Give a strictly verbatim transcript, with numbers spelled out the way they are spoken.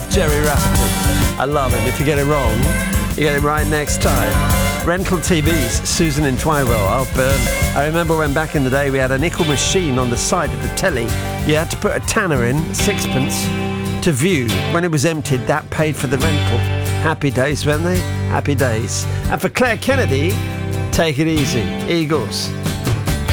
Jerry Rafferty. I love him. If you get it wrong, you get it right next time. Rental T Vs, Susan in Twywell. I'll burn. I remember when back in the day we had a nickel machine on the side of the telly. You had to put a tanner in, sixpence, to view. When it was emptied, that paid for the rental. Happy days, weren't they? Happy days. And for Claire Kennedy, take it easy. Eagles.